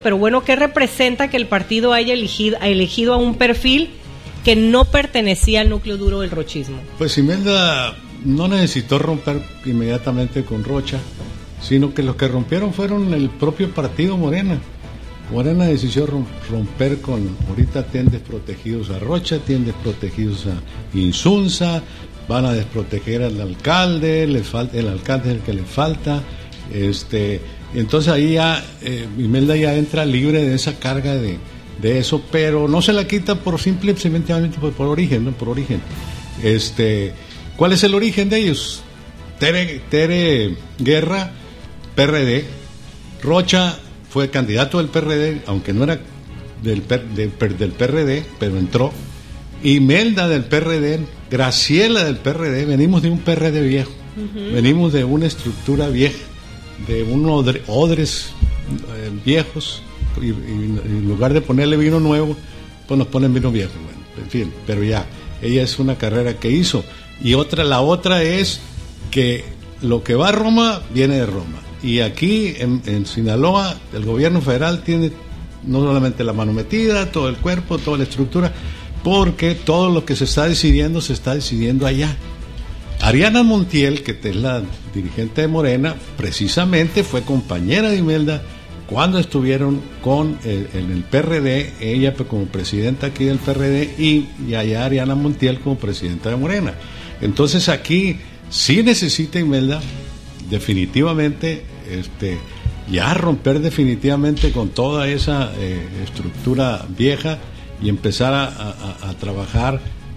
Pero bueno, ¿qué representa que el partido haya elegido a un perfil que no pertenecía al núcleo duro del rochismo? Pues Imelda no necesitó romper inmediatamente con Rocha, sino que los que rompieron fueron el propio partido Morena. Morena decidió romper con, ahorita tienen desprotegidos a Rocha, tienen desprotegidos a Insunza, van a desproteger al alcalde, el alcalde es el que le falta, entonces ahí ya Imelda ya entra libre de esa carga de eso, pero no se la quita por simplemente por origen, ¿no? Por origen. ¿Cuál es el origen de ellos? Tere Guerra, PRD. Rocha fue candidato del PRD, aunque no era del PRD, pero entró. Imelda del PRD, Graciela del PRD, venimos de un PRD viejo, venimos de una estructura vieja, de unos odres viejos, y en lugar de ponerle vino nuevo, pues nos ponen vino viejo. Bueno, en fin, pero ya, ella es una carrera que hizo. Y la otra es que lo que va a Roma, viene de Roma. Y aquí en Sinaloa, el gobierno federal tiene no solamente la mano metida, todo el cuerpo, toda la estructura, porque todo lo que se está decidiendo allá. Ariana Montiel, que es la dirigente de Morena, precisamente fue compañera de Imelda cuando estuvieron en el PRD, ella como presidenta aquí del PRD y allá Ariana Montiel como presidenta de Morena. Entonces aquí sí necesita Imelda definitivamente ya romper definitivamente con toda esa estructura vieja y empezar a trabajar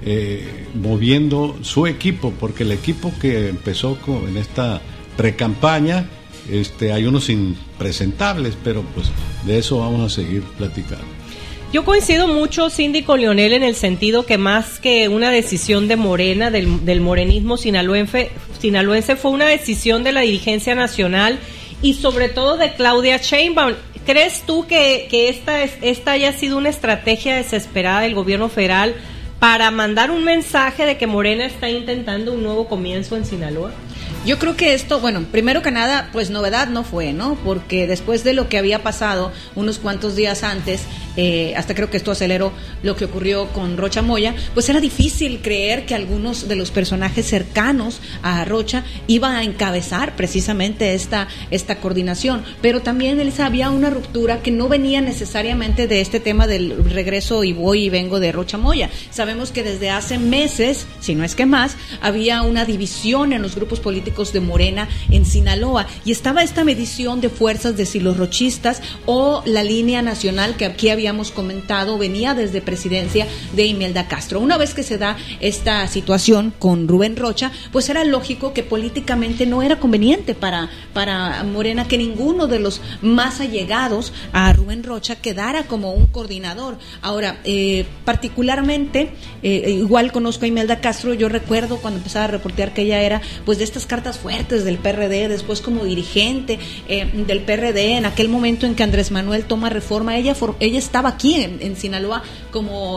moviendo su equipo, porque el equipo que empezó en esta precampaña, hay unos impresentables, pero pues de eso vamos a seguir platicando. Yo coincido mucho, Cindy, con Leonel en el sentido que más que una decisión de Morena, del morenismo sinaloense, fue una decisión de la dirigencia nacional y sobre todo de Claudia Sheinbaum. ¿Crees tú que esta haya sido una estrategia desesperada del gobierno federal para mandar un mensaje de que Morena está intentando un nuevo comienzo en Sinaloa? Yo creo que esto, bueno, primero que nada, pues novedad no fue, ¿no? Porque después de lo que había pasado unos cuantos días antes, hasta creo que esto aceleró lo que ocurrió con Rocha Moya, pues era difícil creer que algunos de los personajes cercanos a Rocha iban a encabezar precisamente esta coordinación. Pero también, Elsa, había una ruptura que no venía necesariamente de este tema del regreso y voy y vengo de Rocha Moya. Sabemos que desde hace meses, si no es que más, había una división en los grupos políticos de Morena en Sinaloa y estaba esta medición de fuerzas de si los rochistas o la línea nacional que aquí habíamos comentado venía desde presidencia de Imelda Castro. Una vez que se da esta situación con Rubén Rocha, pues era lógico que políticamente no era conveniente para Morena que ninguno de los más allegados a Rubén Rocha quedara como un coordinador. Ahora, particularmente, igual conozco a Imelda Castro, yo recuerdo cuando empezaba a reportear que ella era pues de estas cartas fuertes del PRD, después como dirigente del PRD, en aquel momento en que Andrés Manuel toma Reforma, ella estaba aquí en Sinaloa como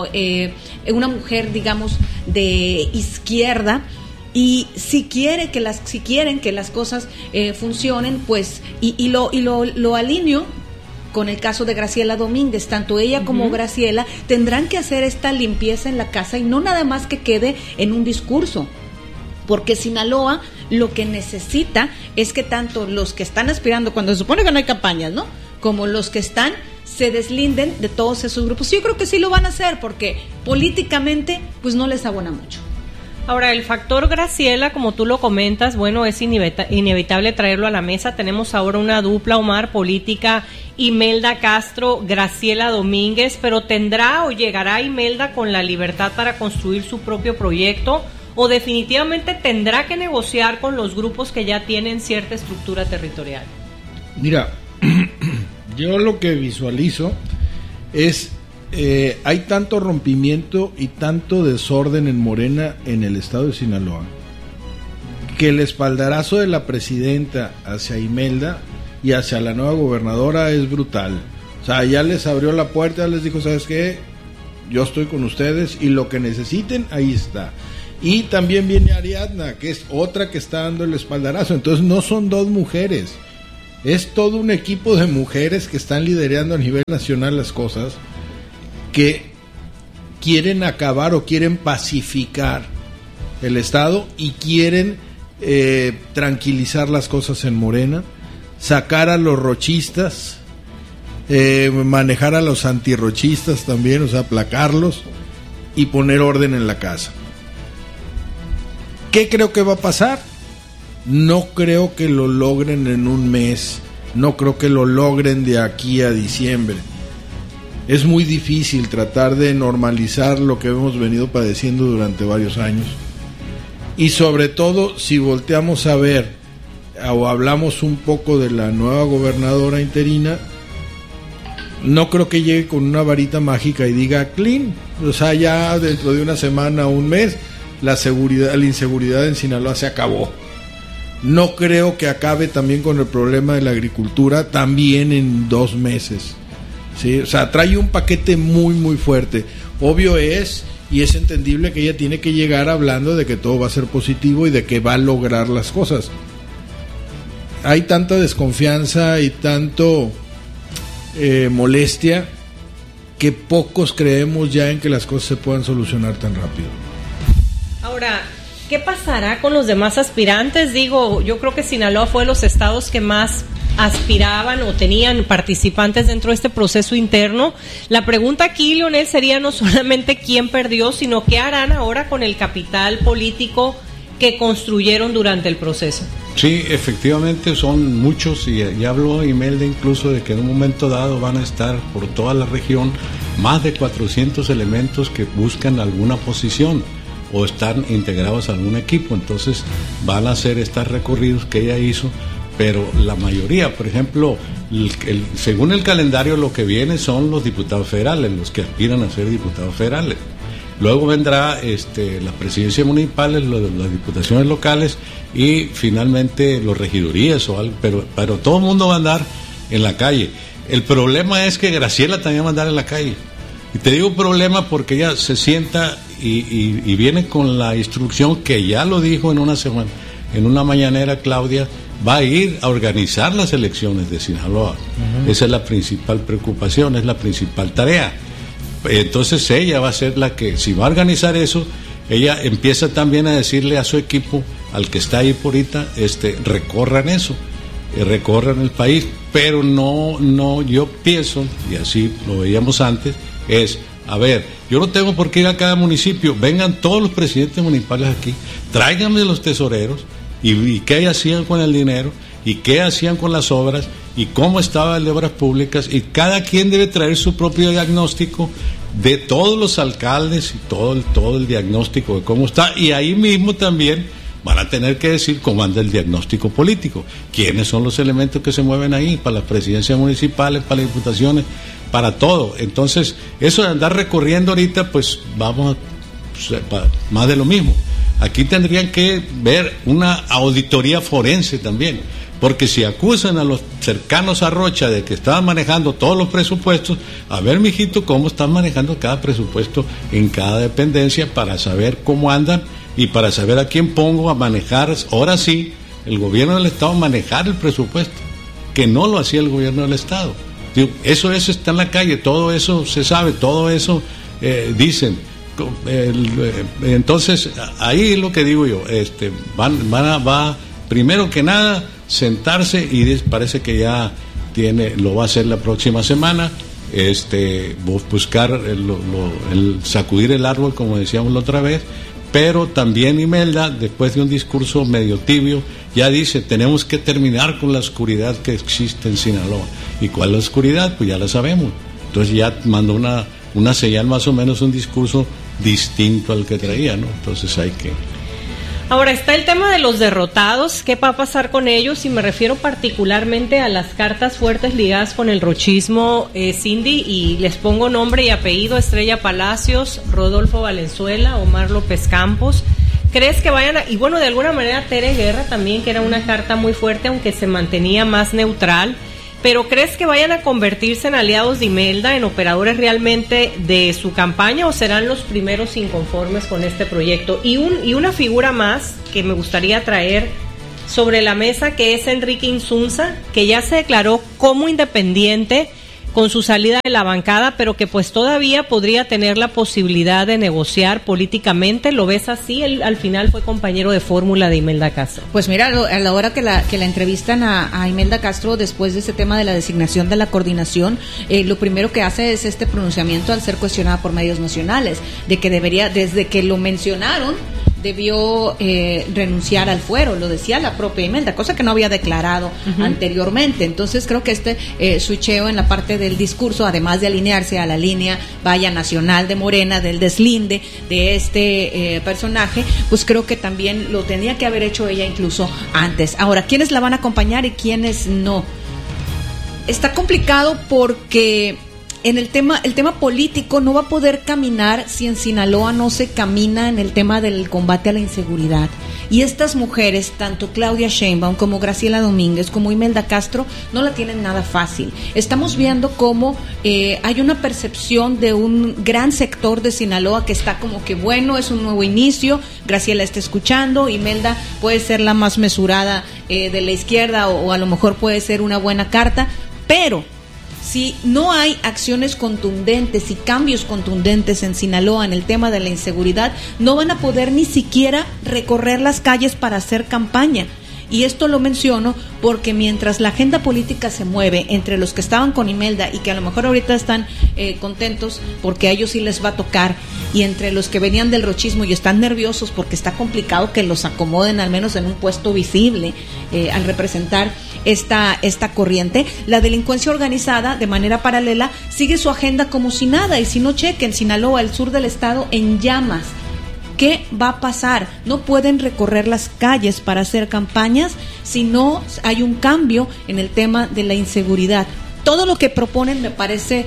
una mujer, digamos, de izquierda. Y si quieren que las cosas funcionen, pues y lo alineo con el caso de Graciela Domínguez. Tanto ella como Graciela tendrán que hacer esta limpieza en la casa y no nada más que quede en un discurso, porque Sinaloa lo que necesita es que tanto los que están aspirando, cuando se supone que no hay campañas, ¿no?, como los que están, se deslinden de todos esos grupos. Yo creo que sí lo van a hacer, porque políticamente pues no les abona mucho. Ahora, el factor Graciela, como tú lo comentas, bueno, es inevitable traerlo a la mesa. Tenemos ahora una dupla, Omar, política, Imelda Castro, Graciela Domínguez, pero ¿tendrá o llegará Imelda con la libertad para construir su propio proyecto? ¿O definitivamente tendrá que negociar con los grupos que ya tienen cierta estructura territorial? Mira, yo lo que visualizo es, hay tanto rompimiento y tanto desorden en Morena en el estado de Sinaloa, que el espaldarazo de la presidenta hacia Imelda y hacia la nueva gobernadora es brutal. O sea, ya les abrió la puerta, ya les dijo, ¿sabes qué? Yo estoy con ustedes y lo que necesiten, ahí está. Y también viene Ariadna, que es otra que está dando el espaldarazo. Entonces no son dos mujeres, Es todo un equipo de mujeres que están liderando a nivel nacional las cosas, que quieren acabar o quieren pacificar el Estado y quieren tranquilizar las cosas en Morena, sacar a los rochistas, manejar a los antirrochistas también, o sea, aplacarlos y poner orden en la casa. ¿Qué creo que va a pasar? No creo que lo logren en un mes, no creo que lo logren de aquí a diciembre. Es muy difícil tratar de normalizar lo que hemos venido padeciendo durante varios años. Y sobre todo, si volteamos a ver o hablamos un poco de la nueva gobernadora interina, no creo que llegue con una varita mágica y diga clean. O sea, ya dentro de una semana o un mes, la inseguridad en Sinaloa se acabó. No creo que acabe también con el problema de la agricultura también en 2 meses. ¿Sí? O sea, trae un paquete muy muy fuerte. Obvio es, y es entendible, que ella tiene que llegar hablando de que todo va a ser positivo y de que va a lograr las cosas. Hay tanta desconfianza y tanto molestia que pocos creemos ya en que las cosas se puedan solucionar tan rápido. Ahora, ¿qué pasará con los demás aspirantes? Digo, yo creo que Sinaloa fue de los estados que más aspiraban o tenían participantes dentro de este proceso interno. La pregunta aquí, Leonel, sería no solamente quién perdió, sino qué harán ahora con el capital político que construyeron durante el proceso. Sí, efectivamente son muchos, y ya habló Imelda incluso de que en un momento dado van a estar por toda la región más de 400 elementos que buscan alguna posición o están integrados a algún equipo. Entonces van a hacer estos recorridos que ella hizo, pero la mayoría, por ejemplo, según el calendario, lo que viene son los diputados federales, los que aspiran a ser diputados federales. Luego vendrá las presidencias municipales, las diputaciones locales y finalmente los regidurías o algo, pero todo el mundo va a andar en la calle. El problema es que Graciela también va a andar en la calle. Y te digo problema porque ella se sienta y viene con la instrucción que ya lo dijo en una mañanera Claudia, va a ir a organizar las elecciones de Sinaloa. Uh-huh. Esa es la principal preocupación, es la principal tarea. Entonces ella va a ser la que, si va a organizar eso, ella empieza también a decirle a su equipo, al que está ahí por ahorita, recorran eso, recorran el país, pero no, yo pienso, y así lo veíamos antes, a ver, yo no tengo por qué ir a cada municipio, vengan todos los presidentes municipales aquí, tráiganme los tesoreros, y qué hacían con el dinero, y qué hacían con las obras, y cómo estaba el de obras públicas, y cada quien debe traer su propio diagnóstico de todos los alcaldes y todo el diagnóstico de cómo está, y ahí mismo también van a tener que decir cómo anda el diagnóstico político, quiénes son los elementos que se mueven ahí, para las presidencias municipales, para las diputaciones, para todo. Entonces, eso de andar recorriendo ahorita, pues vamos más de lo mismo. Aquí tendrían que ver una auditoría forense también, porque si acusan a los cercanos a Rocha de que estaban manejando todos los presupuestos, a ver, mijito, cómo están manejando cada presupuesto en cada dependencia para saber cómo andan y para saber a quién pongo a manejar, ahora sí, el gobierno del Estado, manejar el presupuesto, que no lo hacía el gobierno del Estado. Digo, eso está en la calle, todo eso se sabe, todo eso dicen. Entonces, ahí es lo que digo yo, va primero que nada sentarse, y parece que ya lo va a hacer la próxima semana, buscar el sacudir el árbol, como decíamos la otra vez, pero también Imelda, después de un discurso medio tibio, ya dice, tenemos que terminar con la oscuridad que existe en Sinaloa. ¿Y cuál es la oscuridad? Pues ya la sabemos. Entonces ya mandó una señal, más o menos un discurso distinto al que traía, ¿no? Entonces hay que... Ahora está el tema de los derrotados, ¿qué va a pasar con ellos? Y me refiero particularmente a las cartas fuertes ligadas con el rochismo, Cindy, y les pongo nombre y apellido: Estrella Palacios, Rodolfo Valenzuela, Omar López Campos. ¿Crees que vayan y bueno, de alguna manera Tere Guerra también, que era una carta muy fuerte, aunque se mantenía más neutral? ¿Pero crees que vayan a convertirse en aliados de Imelda, en operadores realmente de su campaña, o serán los primeros inconformes con este proyecto? Y una figura más que me gustaría traer sobre la mesa, que es Enrique Insunza, que ya se declaró como independiente con su salida de la bancada, pero que pues todavía podría tener la posibilidad de negociar políticamente. ¿Lo ves así? Él al final fue compañero de fórmula de Imelda Castro. Pues mira, a la hora que la entrevistan a Imelda Castro después de ese tema de la designación de la coordinación, lo primero que hace es este pronunciamiento al ser cuestionada por medios nacionales, de que debería, desde que lo mencionaron, debió renunciar al fuero, lo decía la propia Imelda, cosa que no había declarado anteriormente. Entonces creo que este switcheo en la parte del discurso, además de alinearse a la línea nacional de Morena, del deslinde de este personaje, pues creo que también lo tenía que haber hecho ella incluso antes. Ahora, ¿quiénes la van a acompañar y quiénes no? Está complicado porque el tema político no va a poder caminar si en Sinaloa no se camina en el tema del combate a la inseguridad. Y estas mujeres, tanto Claudia Sheinbaum como Graciela Domínguez, como Imelda Castro, no la tienen nada fácil. Estamos viendo cómo hay una percepción de un gran sector de Sinaloa que está como que bueno, es un nuevo inicio, Graciela está escuchando, Imelda puede ser la más mesurada de la izquierda o a lo mejor puede ser una buena carta, pero si no hay acciones contundentes y cambios contundentes en Sinaloa en el tema de la inseguridad, no van a poder ni siquiera recorrer las calles para hacer campaña. Y esto lo menciono porque mientras la agenda política se mueve entre los que estaban con Imelda y que a lo mejor ahorita están contentos porque a ellos sí les va a tocar, y entre los que venían del rochismo y están nerviosos porque está complicado que los acomoden al menos en un puesto visible al representar esta corriente, la delincuencia organizada de manera paralela sigue su agenda como si nada. Y si no, chequen Sinaloa, el sur del estado, en llamas. ¿Qué va a pasar? No pueden recorrer las calles para hacer campañas si no hay un cambio en el tema de la inseguridad. Todo lo que proponen me parece,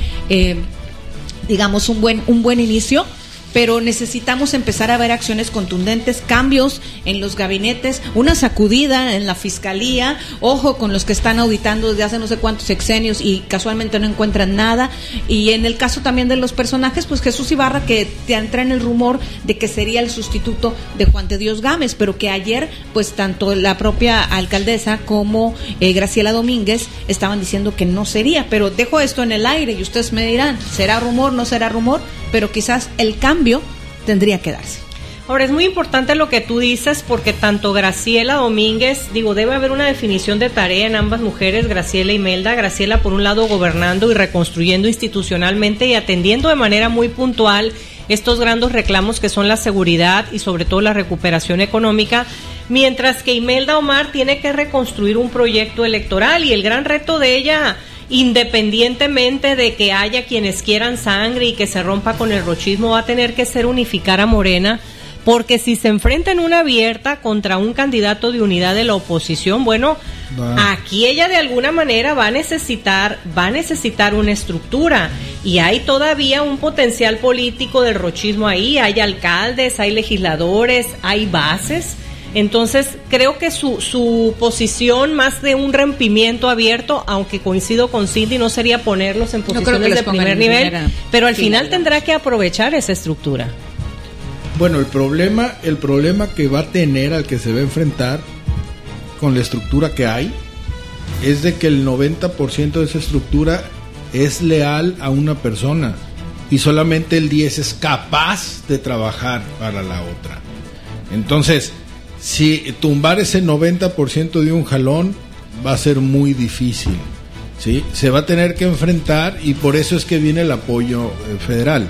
digamos, un buen inicio, pero necesitamos empezar a ver acciones contundentes, cambios en los gabinetes, una sacudida en la fiscalía, ojo con los que están auditando desde hace no sé cuántos sexenios y casualmente no encuentran nada. Y en el caso también de los personajes, pues Jesús Ibarra, que te entra en el rumor de que sería el sustituto de Juan de Dios Gámez, pero que ayer pues tanto la propia alcaldesa como Graciela Domínguez estaban diciendo que no sería. Pero dejo esto en el aire y ustedes me dirán, ¿será rumor, no será rumor? Pero quizás el cambio tendría que darse. Ahora, es muy importante lo que tú dices, porque tanto Graciela Domínguez, debe haber una definición de tarea en ambas mujeres, Graciela y Imelda. Graciela, por un lado, gobernando y reconstruyendo institucionalmente y atendiendo de manera muy puntual estos grandes reclamos que son la seguridad y sobre todo la recuperación económica, mientras que Imelda Omar tiene que reconstruir un proyecto electoral, y el gran reto de ella, independientemente de que haya quienes quieran sangre y que se rompa con el rochismo, va a tener que ser unificar a Morena, porque si se enfrenta en una abierta contra un candidato de unidad de la oposición, aquí ella de alguna manera va a necesitar una estructura, y hay todavía un potencial político del rochismo ahí, hay alcaldes, hay legisladores, hay bases. Entonces creo que su posición, más de un rompimiento abierto, aunque coincido con Cindy, no sería ponerlos en posiciones de primer nivel, pero al final tendrá que aprovechar esa estructura. Bueno, el problema que va a tener, al que se va a enfrentar con la estructura que hay, es de que el 90% de esa estructura es leal a una persona y solamente el 10% es capaz de trabajar para la otra. Entonces, si tumbar ese 90% de un jalón va a ser muy difícil, ¿sí? Se va a tener que enfrentar, y por eso es que viene el apoyo federal.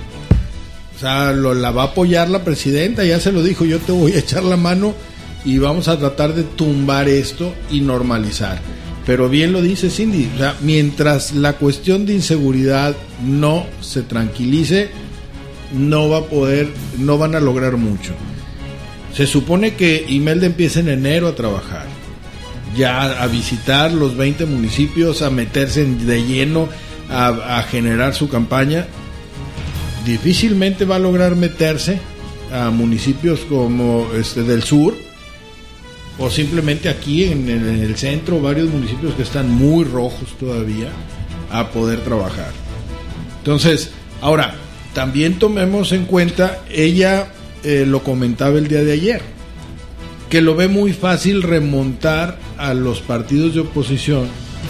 O sea, la va a apoyar la presidenta, ya se lo dijo, yo te voy a echar la mano y vamos a tratar de tumbar esto y normalizar. Pero bien lo dice Cindy, o sea, mientras la cuestión de inseguridad no se tranquilice, no van a lograr mucho. Se supone que Imelda empieza en enero a trabajar, ya a visitar los 20 municipios, a meterse de lleno, a generar su campaña. Difícilmente va a lograr meterse a municipios como del sur, o simplemente aquí en el centro, varios municipios que están muy rojos todavía, a poder trabajar. Entonces, ahora, también tomemos en cuenta, ella lo comentaba el día de ayer, que lo ve muy fácil remontar a los partidos de oposición.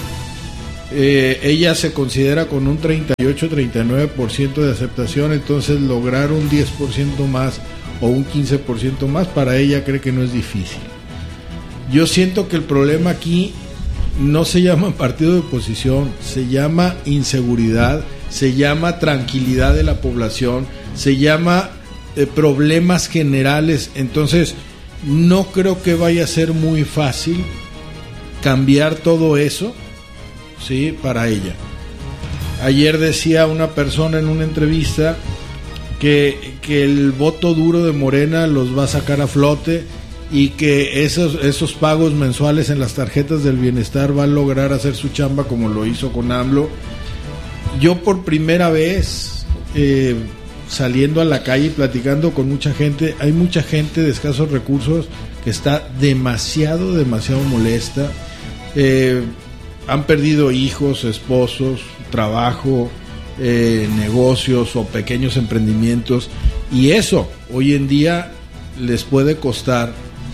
Ella se considera con un 38-39% de aceptación, entonces lograr un 10% más o un 15% más, para ella cree que no es difícil. Yo siento que el problema aquí no se llama partido de oposición, se llama inseguridad, se llama tranquilidad de la población, se llama problemas generales. Entonces no creo que vaya a ser muy fácil cambiar todo eso, ¿sí?, para ella. Ayer decía una persona en una entrevista que el voto duro de Morena los va a sacar a flote y que esos pagos mensuales en las tarjetas del bienestar van a lograr hacer su chamba como lo hizo con AMLO. Yo por primera vez saliendo a la calle y platicando con mucha gente, hay mucha gente de escasos recursos que está demasiado molesta. Han perdido hijos, esposos, trabajo, negocios o pequeños emprendimientos, y eso hoy en día les puede costar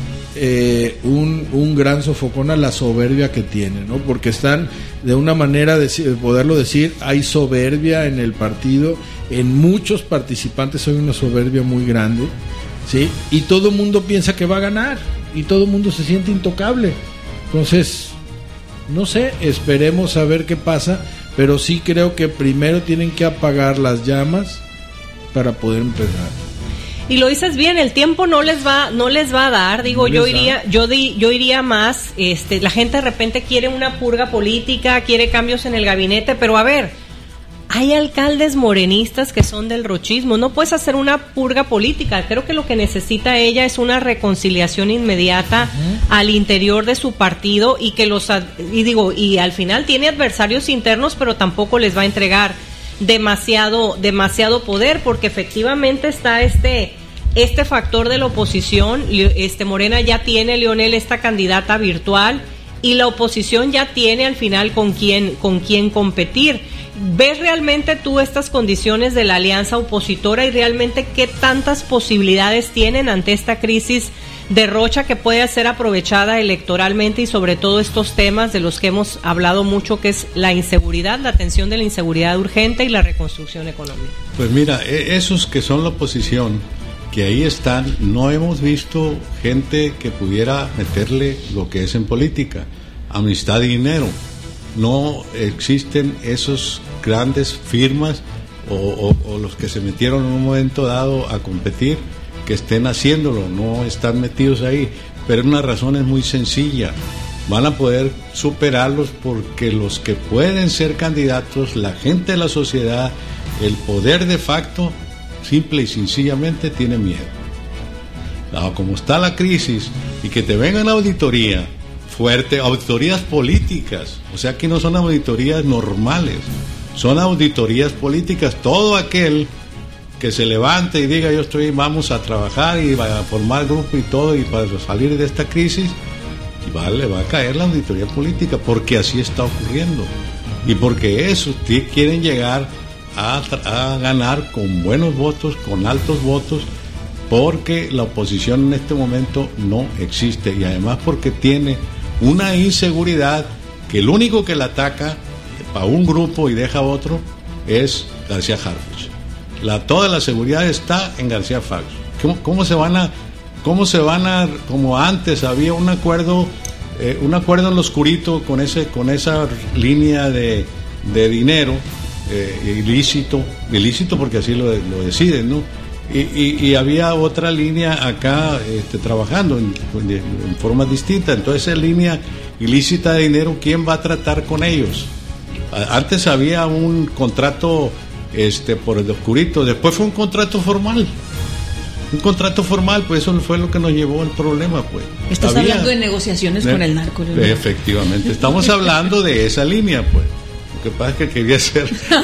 un gran sofocón a la soberbia que tienen, ¿no? Porque están, de una manera de poderlo decir, hay soberbia en el partido, en muchos participantes hay una soberbia muy grande, ¿sí? Y todo el mundo piensa que va a ganar y todo el mundo se siente intocable. Entonces, no sé, esperemos a ver qué pasa, pero sí creo que primero tienen que apagar las llamas para poder empezar. Y lo dices bien, el tiempo no les va a dar, digo, yo iría más, la gente de repente quiere una purga política, quiere cambios en el gabinete, pero a ver, hay alcaldes morenistas que son del rochismo, no puedes hacer una purga política. Creo que lo que necesita ella es una reconciliación inmediata al interior de su partido, y que y al final tiene adversarios internos, pero tampoco les va a entregar demasiado poder, porque efectivamente está este factor de la oposición. Morena ya tiene, Leonel, esta candidata virtual, y la oposición ya tiene al final con quién competir. ¿Ves realmente tú estas condiciones de la alianza opositora y realmente qué tantas posibilidades tienen ante esta crisis de Rocha que puede ser aprovechada electoralmente, y sobre todo estos temas de los que hemos hablado mucho, que es la inseguridad, la atención de la inseguridad urgente y la reconstrucción económica? Pues mira, esos que son la oposición, que ahí están, no hemos visto gente que pudiera meterle lo que es en política, amistad y dinero. No existen esos grandes firmas o los que se metieron en un momento dado a competir, que estén haciéndolo, no están metidos ahí, pero una razón es muy sencilla: van a poder superarlos porque los que pueden ser candidatos, la gente de la sociedad, el poder de facto, simple y sencillamente tiene miedo. Como está la crisis, y que te vengan auditoría fuerte, auditorías políticas, o sea que no son auditorías normales, son auditorías políticas. Todo aquel que se levante y diga vamos a trabajar y va a formar grupo y todo, y para salir de esta crisis, le va a caer la auditoría política, porque así está ocurriendo, y porque eso quieren llegar a ganar con buenos votos, con altos votos, porque la oposición en este momento no existe, y además porque tiene una inseguridad que el único que la ataca para un grupo y deja a otro es García Harfuch. Toda la seguridad está en García Harfuch. ¿Cómo se van a, como antes había un acuerdo en lo oscurito con esa línea de dinero ilícito porque así lo deciden, ¿no? Y había otra línea acá trabajando en forma distinta. Entonces, esa línea ilícita de dinero, ¿quién va a tratar con ellos? Antes había un contrato por el oscurito, después fue un contrato formal, pues eso fue lo que nos llevó al problema, pues. Estás hablando de negociaciones con el narco, ¿no? Efectivamente, estamos hablando de esa línea, pues. Lo que pasa es que quería hacer.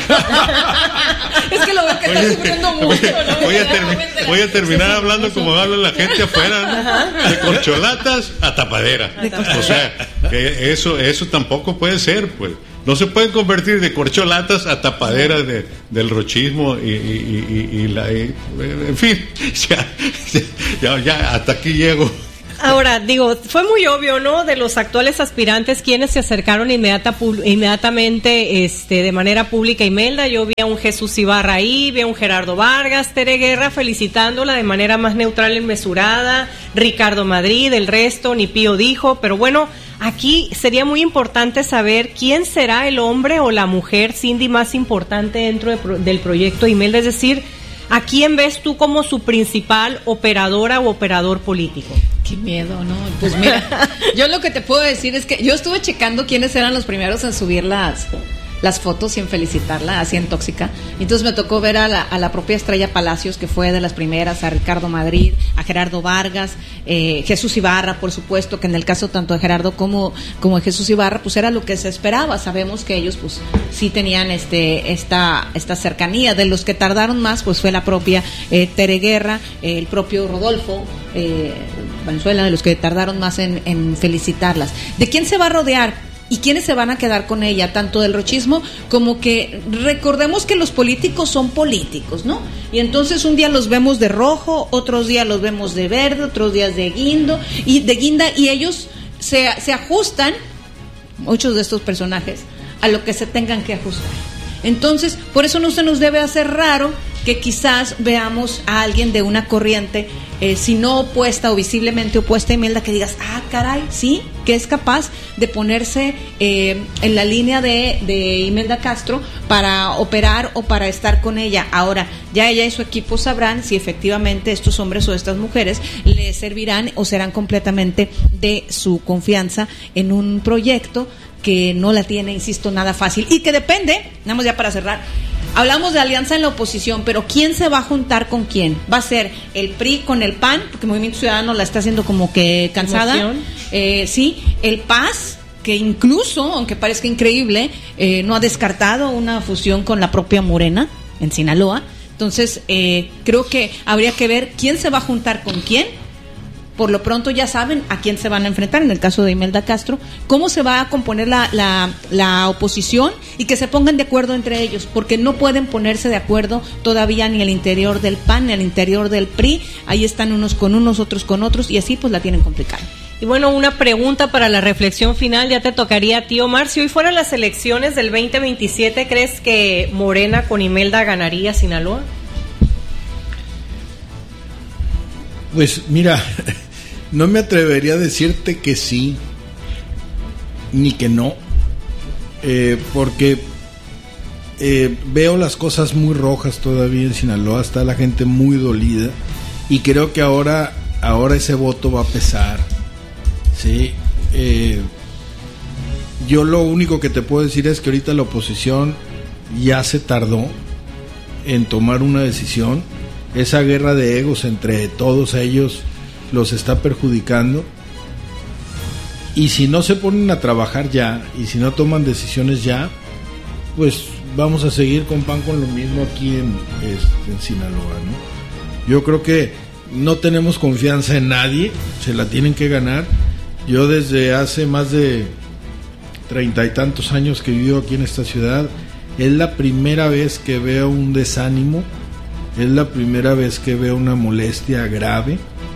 Es que lo veo que está sufriendo mucho, ¿no? Voy a terminar hablando como habla la gente afuera, ¿no? De corcholatas a tapadera. O sea, que eso tampoco puede ser, pues. No se pueden convertir de corcholatas a tapaderas del rochismo en fin, ya hasta aquí llego. Ahora, digo, fue muy obvio, ¿no? De los actuales aspirantes, quienes se acercaron inmediatamente de manera pública a Imelda. Yo vi a un Jesús Ibarra ahí, vi a un Gerardo Vargas, Tere Guerra felicitándola de manera más neutral y mesurada, Ricardo Madrid, el resto, ni Pío dijo, pero bueno, aquí sería muy importante saber quién será el hombre o la mujer, Cindy, más importante dentro del proyecto Imelda, es decir, ¿a quién ves tú como su principal operadora o operador político? Qué miedo, ¿no? Pues mira, yo lo que te puedo decir es que yo estuve checando quiénes eran los primeros en subir las fotos y en felicitarla, así en Tóxica. Entonces me tocó ver a la propia Estrella Palacios, que fue de las primeras, a Ricardo Madrid, a Gerardo Vargas, Jesús Ibarra, por supuesto, que en el caso tanto de Gerardo como de Jesús Ibarra, pues era lo que se esperaba. Sabemos que ellos pues sí tenían esta cercanía. De los que tardaron más, pues fue la propia Tere Guerra, el propio Rodolfo Valenzuela, de los que tardaron más en felicitarlas. ¿De quién se va a rodear? ¿Y quiénes se van a quedar con ella? Tanto del rochismo como que recordemos que los políticos son políticos, ¿no? Y entonces un día los vemos de rojo, otros días los vemos de verde, otros días de guinda, y ellos se ajustan, muchos de estos personajes, a lo que se tengan que ajustar. Entonces, por eso no se nos debe hacer raro que quizás veamos a alguien de una corriente, si no opuesta o visiblemente opuesta a Imelda, que digas, caray, sí, que es capaz de ponerse en la línea de Imelda Castro para operar o para estar con ella. Ahora, ya ella y su equipo sabrán si efectivamente estos hombres o estas mujeres le servirán o serán completamente de su confianza en un proyecto que no la tiene, insisto, nada fácil y que depende, nada más ya para cerrar. Hablamos de alianza en la oposición, pero ¿quién se va a juntar con quién? ¿Va a ser el PRI con el PAN? Porque el Movimiento Ciudadano la está haciendo como que cansada. Sí, el PAS, que incluso, aunque parezca increíble, no ha descartado una fusión con la propia Morena en Sinaloa. Entonces, creo que habría que ver quién se va a juntar con quién. Por lo pronto ya saben a quién se van a enfrentar, en el caso de Imelda Castro, cómo se va a componer la oposición y que se pongan de acuerdo entre ellos, porque no pueden ponerse de acuerdo todavía ni al interior del PAN, ni al interior del PRI, ahí están unos con unos, otros con otros, y así pues la tienen complicada. Y bueno, una pregunta para la reflexión final, ya te tocaría a ti, Omar. Si hoy fueran las elecciones del 2027, ¿crees que Morena con Imelda ganaría Sinaloa? Pues mira, no me atrevería a decirte que sí, ni que no, porque veo las cosas muy rojas todavía en Sinaloa, está la gente muy dolida, y creo que ahora ese voto va a pesar, ¿sí? Yo lo único que te puedo decir es que ahorita la oposición ya se tardó en tomar una decisión. Esa guerra de egos entre todos ellos los está perjudicando, y si no se ponen a trabajar ya y si no toman decisiones ya, pues vamos a seguir con pan con lo mismo aquí en Sinaloa, ¿no? Yo creo que no tenemos confianza en nadie, se la tienen que ganar. Yo desde hace más de 30 y tantos años que vivo aquí en esta ciudad, es la primera vez que veo un desánimo. Es la primera vez que veo una molestia grave.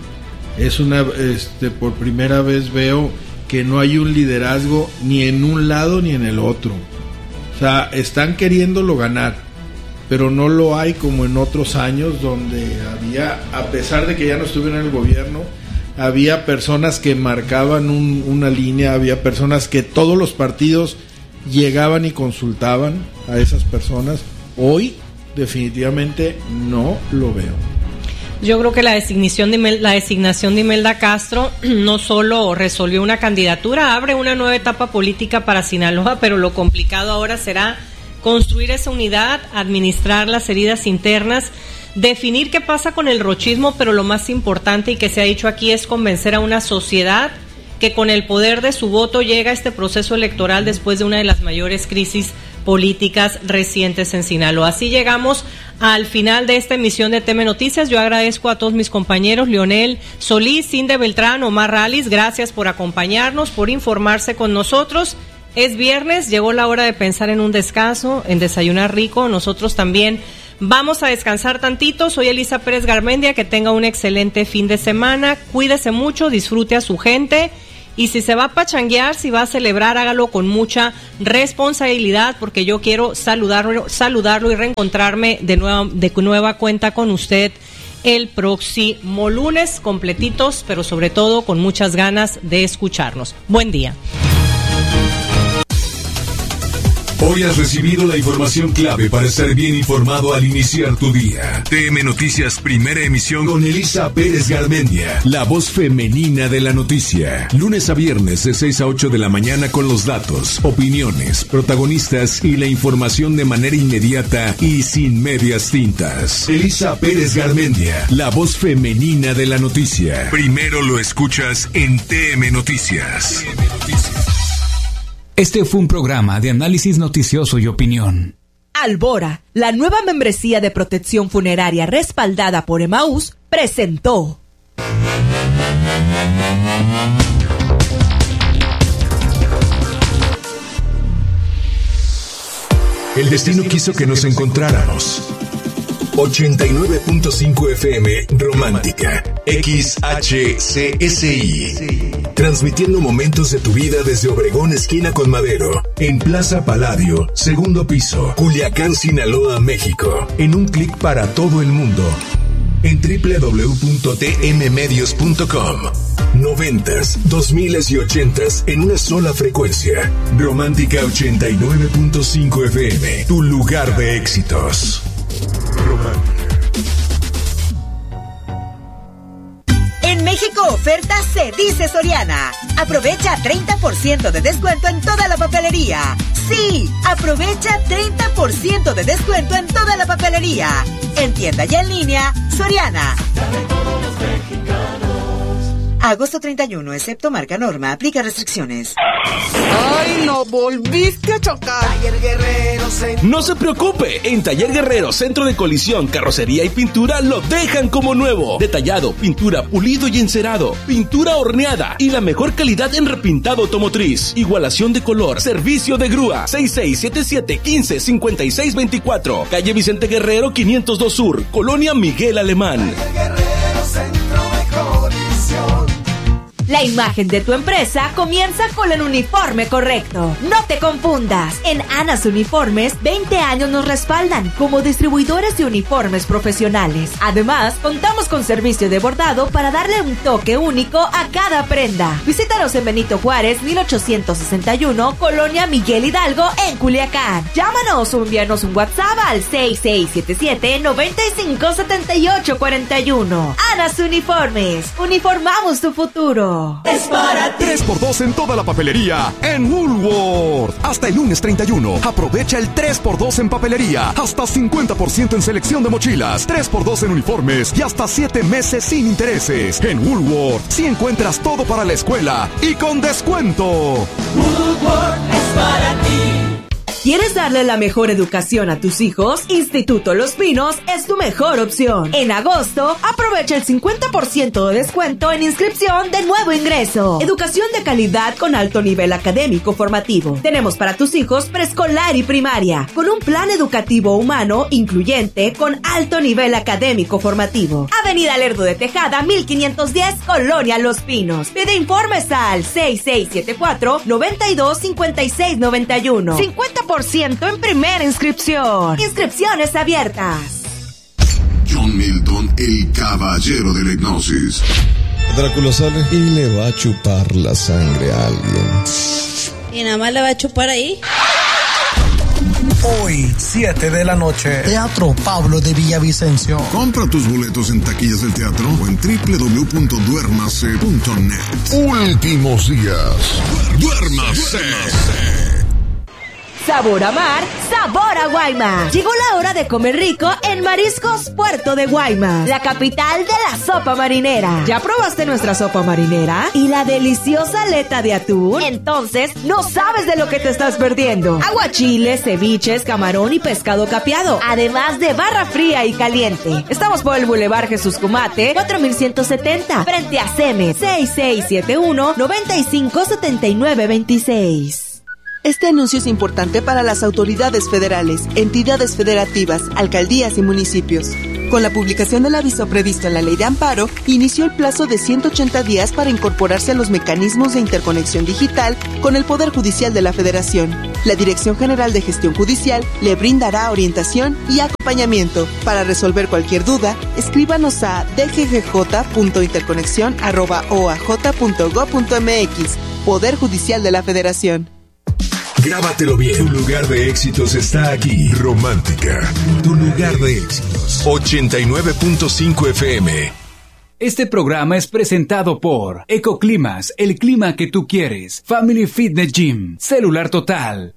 Por primera vez veo que no hay un liderazgo ni en un lado ni en el otro. O sea, están queriéndolo ganar, pero no lo hay como en otros años donde había, a pesar de que ya no estuvieron en el gobierno, había personas que marcaban una línea, había personas que todos los partidos llegaban y consultaban a esas personas. Hoy definitivamente no lo veo. Yo creo que la designación de Imelda Castro no solo resolvió una candidatura, abre una nueva etapa política para Sinaloa, pero lo complicado ahora será construir esa unidad, administrar las heridas internas, definir qué pasa con el rochismo, pero lo más importante y que se ha dicho aquí es convencer a una sociedad que con el poder de su voto llega a este proceso electoral después de una de las mayores crisis políticas recientes en Sinaloa. Así llegamos al final de esta emisión de TM Noticias. Yo agradezco a todos mis compañeros, Leonel Solís, Cinde Beltrán, Omar Rallis, gracias por acompañarnos, por informarse con nosotros. Es viernes, llegó la hora de pensar en un descanso, en desayunar rico. Nosotros también Vamos a descansar tantito. Soy Elisa Pérez Garmendia. Que tenga un excelente fin de semana. Cuídese mucho, disfrute a su gente. Y si se va a pachanguear, si va a celebrar, hágalo con mucha responsabilidad, porque yo quiero saludarlo y reencontrarme de nueva cuenta con usted el próximo lunes, completitos, pero sobre todo con muchas ganas de escucharnos. Buen día. Hoy has recibido la información clave para estar bien informado al iniciar tu día. TM Noticias, primera emisión con Elisa Pérez Garmendia, la voz femenina de la noticia. Lunes a viernes de 6 a 8 de la mañana con los datos, opiniones, protagonistas y la información de manera inmediata y sin medias tintas. Elisa Pérez Garmendia, la voz femenina de la noticia. Primero lo escuchas en TM Noticias. Este fue un programa de análisis noticioso y opinión. Albora, la nueva membresía de protección funeraria respaldada por Emaús, presentó. El destino quiso que nos encontráramos. 89.5 FM Romántica, XHCSI. Transmitiendo momentos de tu vida desde Obregón, esquina con Madero, en Plaza Palladio, segundo piso, Culiacán, Sinaloa, México. En un clic para todo el mundo. En www.tmmedios.com. 90s, 2000s y 80s en una sola frecuencia. Romántica 89.5 FM, tu lugar de éxitos. En México oferta se dice Soriana. Aprovecha 30% de descuento en toda la papelería. Sí, aprovecha 30% de descuento en toda la papelería. En tienda y en línea, Soriana. Agosto 31, excepto marca Norma, aplica restricciones. ¡Ay, no! ¡Volviste a chocar! Taller Guerrero Centro. No se preocupe, en Taller Guerrero, centro de colisión, carrocería y pintura lo dejan como nuevo. Detallado, pintura, pulido y encerado, pintura horneada y la mejor calidad en repintado automotriz. Igualación de color, servicio de grúa. 6677-155624. Calle Vicente Guerrero, 502 Sur, Colonia Miguel Alemán. Taller Guerrero Centro, mejor visión. La imagen de tu empresa comienza con el uniforme correcto. No te confundas. En Anas Uniformes, 20 años nos respaldan como distribuidores de uniformes profesionales. Además, contamos con servicio de bordado para darle un toque único a cada prenda. Visítanos en Benito Juárez, 1861, Colonia Miguel Hidalgo, en Culiacán. Llámanos o envíanos un WhatsApp al 6677-957841. Anas Uniformes. Uniformamos tu futuro. Es para ti. 3x2 en toda la papelería en Woolworth. Hasta el lunes 31. Aprovecha el 3x2 en papelería. Hasta 50% en selección de mochilas. 3x2 en uniformes y hasta 7 meses sin intereses. En Woolworth sí encuentras todo para la escuela y con descuento. Woolworth es para ti. ¿Quieres darle la mejor educación a tus hijos? Instituto Los Pinos es tu mejor opción. En agosto, aprovecha el 50% de descuento en inscripción de nuevo ingreso. Educación de calidad con alto nivel académico formativo. Tenemos para tus hijos preescolar y primaria, con un plan educativo humano incluyente con alto nivel académico formativo. Avenida Lerdo de Tejada, 1510, Colonia Los Pinos. Pide informes al 6674-925691. 50% en primera inscripción. Inscripciones abiertas. John Milton, el caballero de la hipnosis. Drácula sale y le va a chupar la sangre a alguien. ¿Y nada más le va a chupar ahí? Hoy, 7 de la noche, Teatro Pablo de Villavicencio. Compra tus boletos en taquillas del teatro o en www.duermase.net. Últimos días. Duérmase. Sabor a mar, sabor a Guaymas. Llegó la hora de comer rico en Mariscos Puerto de Guaymas, la capital de la sopa marinera. ¿Ya probaste nuestra sopa marinera? ¿Y la deliciosa aleta de atún? Entonces, no sabes de lo que te estás perdiendo. Aguachiles, ceviches, camarón y pescado capeado, además de barra fría y caliente. Estamos por el Boulevard Jesús Cumate, 4170, frente a CEMES, 6671-957926. Este anuncio es importante para las autoridades federales, entidades federativas, alcaldías y municipios. Con la publicación del aviso previsto en la Ley de Amparo, inició el plazo de 180 días para incorporarse a los mecanismos de interconexión digital con el Poder Judicial de la Federación. La Dirección General de Gestión Judicial le brindará orientación y acompañamiento. Para resolver cualquier duda, escríbanos a dggj.interconexión@oaj.gov.mx. Poder Judicial de la Federación. Grábatelo bien. Tu lugar de éxitos está aquí. Romántica. Tu lugar de éxitos. 89.5 FM. Este programa es presentado por Ecoclimas, el clima que tú quieres. Family Fitness Gym, Celular Total,